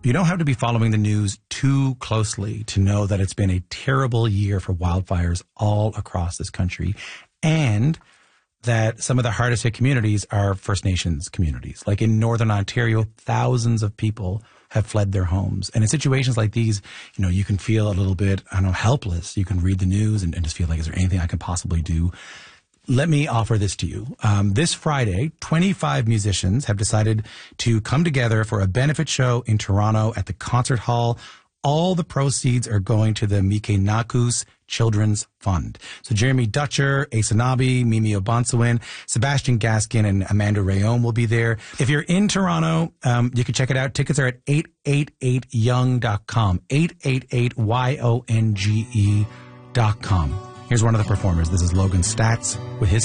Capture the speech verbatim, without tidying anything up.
You don't have to be following the news too closely to know that it's been a terrible year for wildfires all across this country, and that some of the hardest hit communities are First Nations communities. Like in Northern Ontario, thousands of people have fled their homes. And in situations like these, you know, you can feel a little bit, I don't know, helpless. You can read the news and, and just feel like, is there anything I can possibly do? Let me offer this to you. Um, this Friday, twenty-five musicians have decided to come together for a benefit show in Toronto at the Concert Hall. All the proceeds are going to the Mike Nakus Children's Fund. So Jeremy Dutcher, Asanabi, Mimi Obonsawin, Sebastian Gaskin, and Amanda Rayon will be there. If you're in Toronto, um, you can check it out. Tickets are at eight eight eight young dot com. eight eight eight Y O N G E dot com. Here's one of the performers. This is Logan Statz with his